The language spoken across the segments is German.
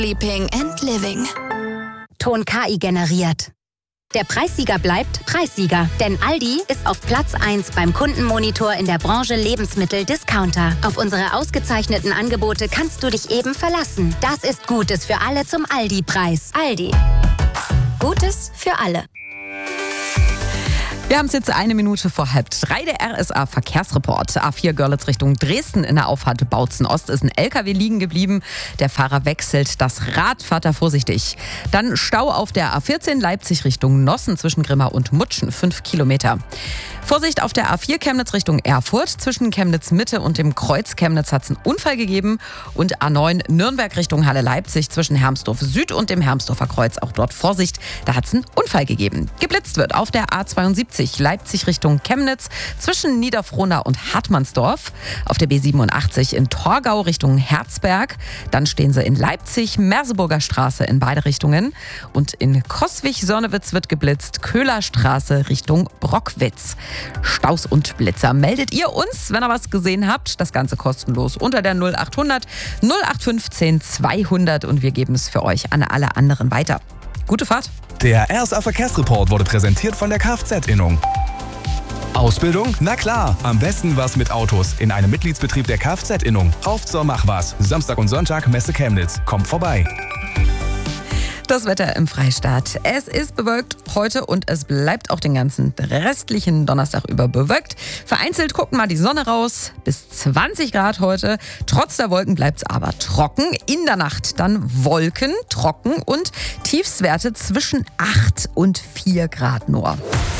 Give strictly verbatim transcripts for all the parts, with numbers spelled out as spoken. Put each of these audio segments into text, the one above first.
Sleeping and Living. Ton K I generiert. Der Preissieger bleibt Preissieger, denn Aldi ist auf Platz eins beim Kundenmonitor in der Branche Lebensmittel-Discounter. Auf unsere ausgezeichneten Angebote kannst du dich eben verlassen. Das ist Gutes für alle zum Aldi-Preis. Aldi. Gutes für alle. Wir haben es jetzt eine Minute vor halb drei, der R S A-Verkehrsreport. A vier Görlitz Richtung Dresden in der Auffahrt Bautzen Ost ist ein L K W liegen geblieben. Der Fahrer wechselt das Rad, fahrt da vorsichtig. Dann Stau auf der A vierzehn Leipzig Richtung Nossen zwischen Grimma und Mutschen, fünf Kilometer. Vorsicht auf der A vier Chemnitz Richtung Erfurt. Zwischen Chemnitz Mitte und dem Kreuz Chemnitz hat es einen Unfall gegeben. Und A neun Nürnberg Richtung Halle Leipzig zwischen Hermsdorf Süd und dem Hermsdorfer Kreuz. Auch dort Vorsicht, da hat es einen Unfall gegeben. Geblitzt wird auf der A zweiundsiebzig Leipzig Richtung Chemnitz zwischen Niederfrohna und Hartmannsdorf. Auf der B siebenundachtzig in Torgau Richtung Herzberg. Dann stehen sie in Leipzig, Merseburger Straße in beide Richtungen. Und in Coswig-Sonnewitz wird geblitzt, Köhlerstraße Richtung Brockwitz. Staus und Blitzer. Meldet ihr uns, wenn ihr was gesehen habt. Das Ganze kostenlos unter der null achthundert null acht fünfzehn zweihundert und wir geben es für euch an alle anderen weiter. Gute Fahrt. Der R S A-Verkehrsreport wurde präsentiert von der Kfz-Innung. Ausbildung? Na klar, am besten was mit Autos in einem Mitgliedsbetrieb der Kfz-Innung. Auf zur Mach was. Samstag und Sonntag Messe Chemnitz. Kommt vorbei. Das Wetter im Freistaat. Es ist bewölkt heute und es bleibt auch den ganzen restlichen Donnerstag über bewölkt. Vereinzelt guckt mal die Sonne raus. Bis zwanzig Grad heute. Trotz der Wolken bleibt es aber trocken. In der Nacht dann Wolken, trocken und Tiefstwerte zwischen acht und vier Grad nur.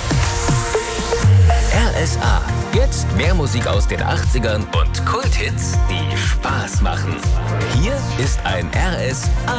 R S A. Jetzt mehr Musik aus den achtzigern und Kulthits, die Spaß machen. Hier ist ein R S A.